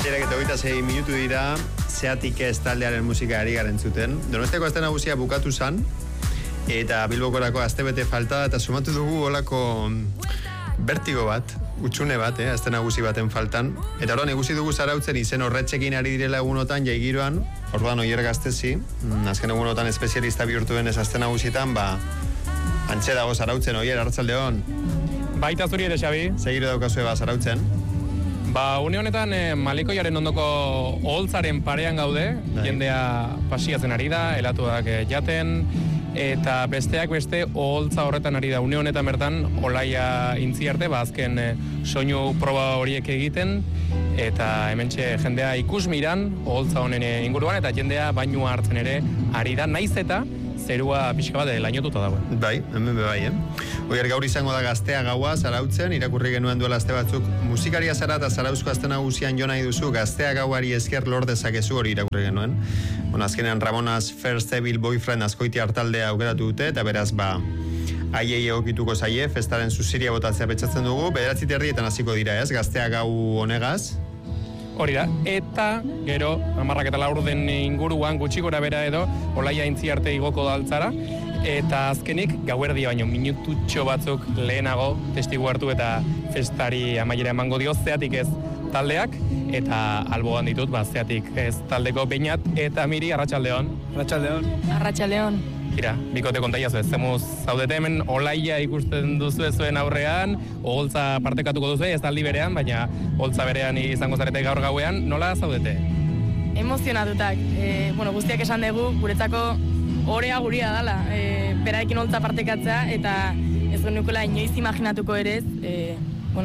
6 minutu dira, Zeatik ez taldearen musika ari garen zuten. Donostiako aste nagusia bukatu zan, eta Bilbokorako astebete falta, eta sumatu dugu olako bertigo bat, utxune bat, aste nagusi baten faltan. Eta horan egusi dugu Zarautzen izen horretxekin ari direla egunotan jaigiroan, orduan Oier Gaztezi, azken egunotan espezialista bihurtu denez aste nagusitan, antxe dago Zarautzen, Oier, arratsaldeon. Baita zuri ere, Xabi. Segiro daukazue Zarautzen. Une honetan Malikoiaren ondoko oholtzaren parean gaude, jendea pasiatzen ari da, helatuak jaten, eta besteak beste oholtza horretan ari da. Une honetan bertan, olaia intzi arte, azken soinu proba horiek egiten, eta hementxe jendea ikusmiran oholtza honen inguruan, eta jendea bainua hartzen ere ari da, naiz eta zerua pixka bat lainotuta dago. Bai, hemen bai, Oier, gaur izango da Gaztea gaua Zarautzen, irakurri genuen duela aste batzuk. Musikaria zara eta Zarauzko aste nagusian jo nahi duzu, Gaztea gauari esker lor dezakezu, hori irakurri genuen. Azkenean Ramonas First Evil Boyfriend Azkoitia hartaldea aukeratu dute, eta beraz, aiei egokituko zaie, festaren zuziria botatzea petxatzen dugu, 9:30 hasiko dira, Gaztea gau honegaz. Hori da, eta gero, 10:04 inguruan gutxi gora bera edo, olaia intzi arte igoko da altzara, eta azkenik gauerdia baino minututxo batzuk lehenago testigu hartu eta festari amaiera emango dio Zeatik ez taldeak, eta alboan ditut, Zeatik ez taldeko Beñat eta Miri, arratsaldeon. Arratsaldeon. Tira, bikote kontaia zu, zemuz zaudete hemen olaia ikusten duzu zuen aurrean, oholtza partekatuko duzu, ez taldi berean, baina oholtza berean izango zarete gaur gauean, nola zaudete? Emozionatutak, guztiak esan dugu, guretzako orea guria dala, berarekin oholtza partekatzea, eta ez genukola inoiz imaginatuko ere ez,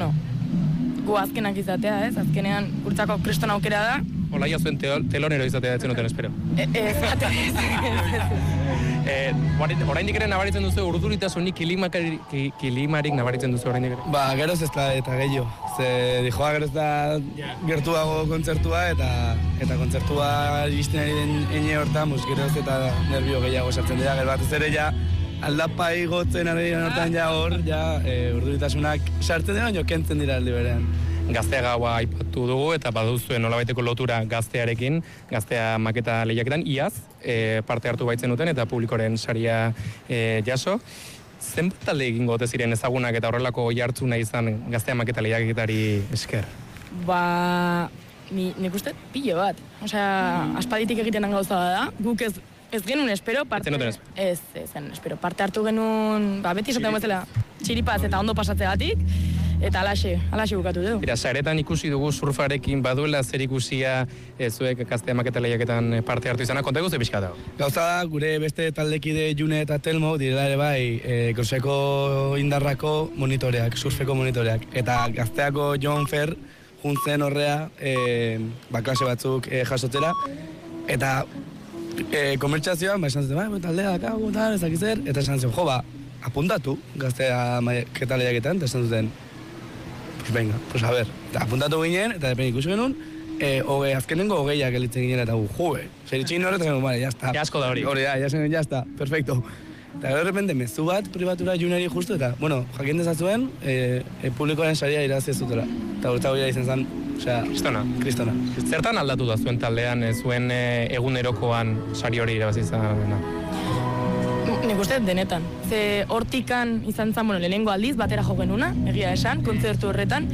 gu azkenak izatea, azkenean guretzako kriston aukera da. Olaia zuen telonero izatea zenuten, espero. Ez. Oraindik ere nabaritzen duzu, urduritasunik kilimarik nabaritzen duzu oraindik ere? Geroz ez da eta gehiago. Ze dijoa geroz da gertuago kontzertua eta kontzertua iristen ari den ene hortan, geroz eta nervio gehiago sartzen dira, gero batez ere ja aldapa igotzen ari den hortan hor, urduritasunak sartzen dira, baina kentzen dira aldi berean. Gaztea gaua aipatu dugu eta baduzuen nolabaiteko lotura Gaztearekin, Gaztea maketa lehiaketan, iaz parte hartu baitzen duten eta publikoren saria jaso. Zenbat talde egingo ote ziren ezagunak eta horrelako jartzuna izan Gaztea maketa lehiaketari esker? Nik uste pilo bat. Aspalditik egiten gauza da, guk ez genuen espero, ez genuen espero. Parte hartu genuen, beti esaten bezala, txiripaz eta ondo pasatzeagatik, eta alaxe bukatu dugu. Bira, saretan ikusi dugu surfarekin baduela zer ikusia zuek Gaztea maketa lehiaketan parte hartu izana, konta guzti pixka dago? Gauza da, gure beste taldekide June eta Telmo direla ere bai Groseko indarrako monitoreak, surfeko monitoreak. Eta Gazteako John Fer juntzen horrea klase batzuk jasotzera. Eta komertxazioan, esan zuten, taldea dakago, ezak izer, eta esan zuten, apuntatu Gaztea maketa lehiaketan, eta esan zuten, venga, a ver, apuntatu ginen, eta depen ikusi genuen, azkenengo hogeiak elitzen ginen, eta zeritxin horretan genuen, jazta. Asko da hori. Hori da, jazta, perfecto. Eta de repente, mezu bat privatura Juneri justu, eta, jakin dezazuen, publikoaren saria irazi ez zutela. Eta horretza hori izan zen, kristona. Zertan aldatu da zuen taldean, zuen egunerokoan sari hori irabazi izan? Nik uste denetan. Ze hortikan izan zen, lehenengo aldiz, batera jo genuna, egia esan, kontzertu horretan.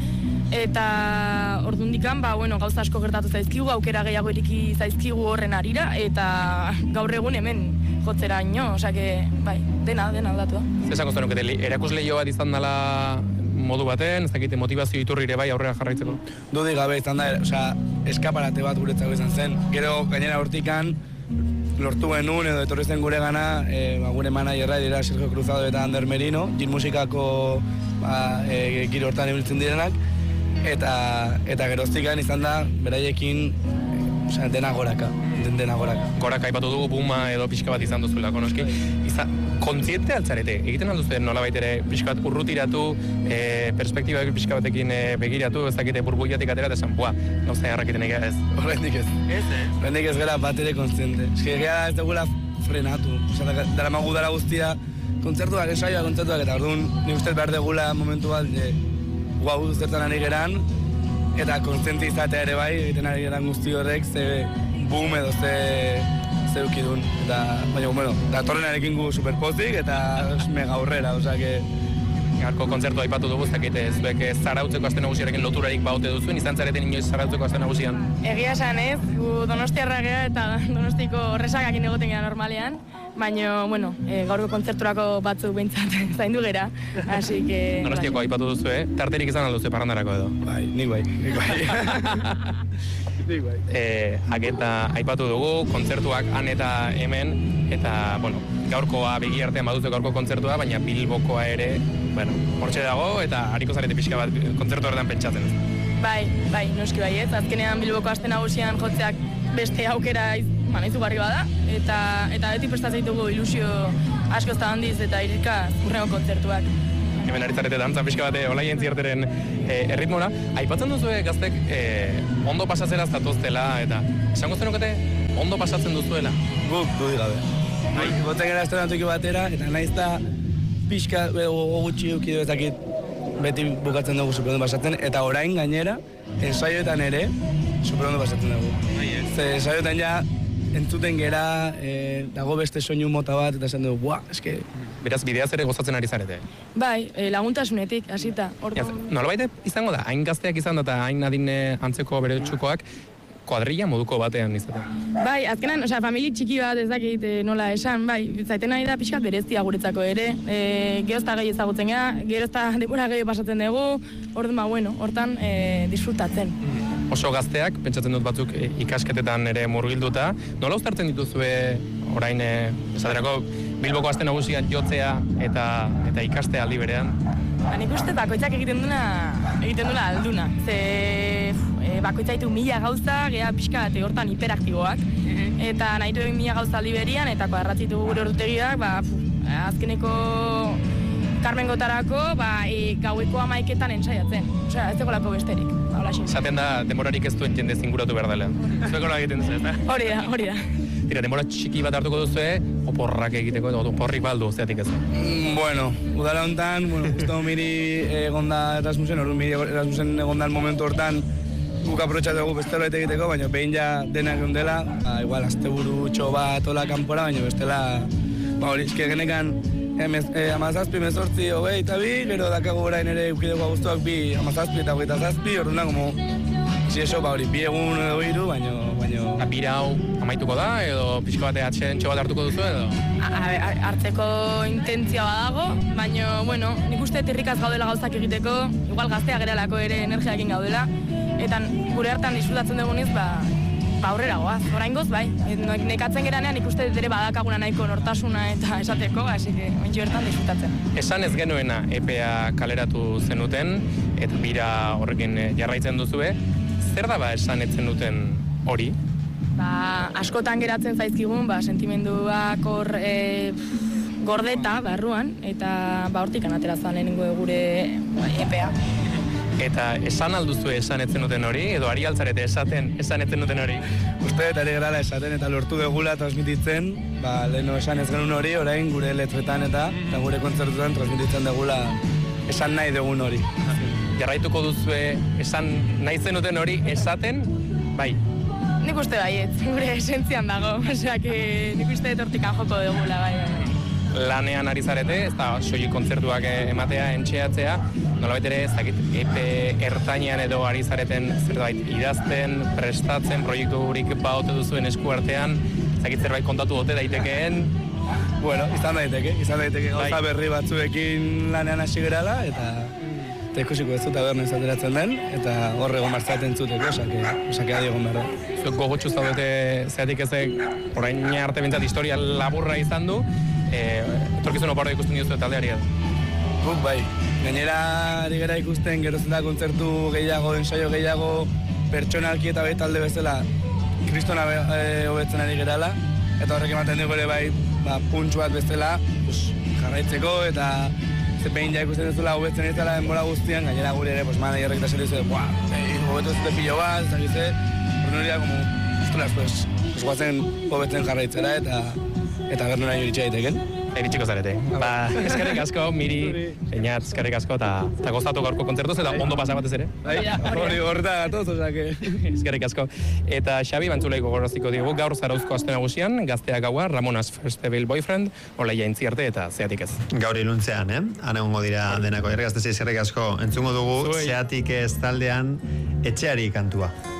Eta ordundikan, gauza asko gertatu zaizkigu, aukera gehiago iriki zaizkigu horren arira, eta gaur egun hemen jotzera ino, dena aldatu da. Zezango zen, erakusleio bat izan dela modu baten, ez dakite motivazio iturri ere bai aurrera jarraitzeko? Dudik gabe izan da, eskaparate bat guretzako izan zen. Gero gainera hortikan, lortu genuen edo etorri zen gure gana, gure managerra dira Sergio Cruzado eta Ander Merino, Gin musikako giro hortan ibiltzen direnak, eta geroztikan izan da, beraiekin dena goraka. Goraka aipatu dugu Puma edo pixka bat izan duzuela, konoski. Kontziente altzarete, egiten alduzuen nolabait ere pixka bat urrutiratu, perspektiba pixka batekin begiratu, ez dakite burbuiatik atera, eta esan, gauza jarrakiten egia ez. Horrendik ez. Horrendik ez gara bat ere kontziente. Ez dugula frenatu. Dara magu dara guztia, kontzertuak, kontzertuak, eta orduan nik ustez behar degula momentu bat, zertan ari geran, eta konstente izatea ere bai, egiten ari geran guzti horrek, ze boom edo ze eukidun. Baina, bueno, datorrenarekin gu superpozik eta mega aurrera, que... Gaurko kontzertu aipatu dugu, zuek Zarautzeko aste nagusiarekin loturarik baute duzuen, izan zareten inoiz Zarautzeko aste nagusian? Egia esan ez, gu Donostiarra gea eta Donostiko horresakakin egoten gara normalean, baina, bueno, gaurko kontzerturako batzuk behintzat zaindu gera, así que... Donostiako aipatu duzu, tarterik izan alduzu parrandarako edo? Bai, nik bai. Aketa aipatu dugu, kontzertuak han eta hemen, eta, bueno, gaurkoa begi artean baduzu gaurko kontzertua, baina Bilbokoa ere, bueno, hortxe dago, eta hariko zarete pixka bat kontzertu horretan pentsatzen. Bai, noski bai ez. Azkenean Bilboko aste nagusian jotzeak beste aukera izugarri bada, eta beti prestatzen ditugu ilusio asko ez da handiz eta irika urrengo kontzertuak. Hemen aritzarete dantzan pixka bate olaien zierteren erritmora. Aipatzen duzu gaztek ondo pasatzera ez datoztela, eta esango zenukete ondo pasatzen duzuela? Guk dudik gabe. Boten gara estrenatuki batera, eta nahiz da pixka gogutxi eukidu ezakit beti bukatzen dugu superondo pasatzen, eta orain gainera, ensaioetan ere, superondo pasatzen dugu. Ze ensaioetan ja entzuten gera, dago beste soinu mota bat, eta esan dugu, eske... Beraz, bideaz ere gozatzen ari zarete? Bai, laguntasunetik, hasita. Nolabait izango da, hain gazteak izan da, eta hain adine antzeko bere txukoak, kuadrilla moduko batean izaten. Bai, azkenan, famili txiki bat ez dakit nola esan, bai, zaiten nahi da pixkat bereztia guretzako ere, gerozta gehi ezagutzen gara, gerozta denbora gehi pasatzen dugu, hortan disfrutatzen. Oso gazteak, pentsatzen dut batzuk ikasketetan ere murgilduta, nola uztartzen dituzue orain, esaterako, Bilboko aste nagusian jotzea eta ikastea aldi berean? Nik uste bakoitzak egiten dula alduna. Ze bakoitza ditu 1000 gauza, geha pixka bat hortan hiperaktiboak. Eta nahi du 1000 gauza aldi berian, eta kuadratzitu gure ordutegiak, azkeneko Karmengotarako, gaueko 11etan ensaiatzen. Osea, ez egolako besterik. Zaten da, demorarik ez duen jende zinguratu behar dela. Zuek hori egiten duzu, ez da? Hori da. Tira, demora txiki bat hartuko duzue, oporrak egiteko, oporrik baldu, zeatik ez? Bueno, udala honetan, justo miri egonda Erasmusen, Erasmusen egondan momentu hortan, guk aprotxatu dugu bestela egiteko, baina behin ja denak ondela, igual, asteburu txo bat ola kanpora, baina bestela, eske genekan, 17, 18, 22, gero dakago orain ere eukideko guztuak 17 eta 27, orduan, como, si eso, bi egun edo 3, baina... Bira hau amaituko da, edo pixko bate atxentxo bat hartuko duzu, edo? Hartzeko intentzia badago, baina, nik uste tirrikaz gaudela gauzak egiteko, igual gaztea geralako ere energiakin gaudela, eta gure hartan disfrutatzen dugunez, aurrera goaz, oraingoz, bai. Nekatzen geranean ikuste ere badakaguna nahiko nortasuna eta esateko, hasi que ointxo bertan disfrutatzen. Esan ez genuena EPA kaleratu zenuten, eta bira horrekin jarraitzen duzue, zer da esan ez zenuten hori? Askotan geratzen zaizkigun, sentimenduak hor gordeta barruan, eta hortik anatera zan lehenengo gure EPA. Eta esan alduzu esan etzen duten hori, edo ari altzarete esaten esan etzen duten hori? Uste eta ari gerala esaten eta lortu degula transmititzen, leheno esan ez genuen hori, orain gure letretan eta gure kontzertutan transmititzen degula esan nahi dugun hori. Jarraituko duzue esan nahi zenuten hori esaten, bai? Nik uste baiet, gure esentzian dago, osea, nik uste hortikan joko degula, bai. Lanean ari zarete, ez da soilik kontzertuak ematea, entxeatzea, nolabait ere ez dakit epe ertainean edo ari zareten zerbait idazten, prestatzen, proiekturik baote duzuen esku artean, ez dakit zerbait kontatu dote daitekeen. Bueno, izan daiteke gauza berri batzuekin lanean hasi gerala, eta ikusiko ez dut aberno izateratzen den, eta horre egon martzaten zuteko, osake adi egon behar da. Zuek gogotxuz zaudete zeatik ezek, orain arte bintzat historia laburra izan du, etorkizun oparro ikusten diozu taldeari edo? Guk bai, gainera ari gara ikusten gerozen da kontzertu gehiago, ensaio gehiago, pertsonalki eta bai talde bezala kristona hobetzen ari gerala, eta horrek ematen dugu ere bai puntsu bat bezala jarraitzeko, eta behin ja ikusten duzula hobetzen ez dela denbora guztian, gainera gure ere, managerrek eta zeru hobetu zute pilo bat, ez dakize, horren hori guazen hobetzen jarraitzera eta bernora iritsi daiteken. Eritxiko zarete. Ba, eskerrik asko, Miri, Einat, eskerrik asko, eta gozatu gaurko kontzertuz, eta ondo pasa batez ere. Hori horta gatoz, osake. Eskerrik asko. Eta Xabi, bantzulei gogoraziko digu, gaur Zarauzko aste nagusian, Gazteak gaua, Ramonas Festival Boyfriend, Olaia Intziarte eta Zeatik ez. Gaur iluntzean, Han egongo dira denako. Eskerrik asko entzungo dugu, Zeatik ez taldean etxeari kantua.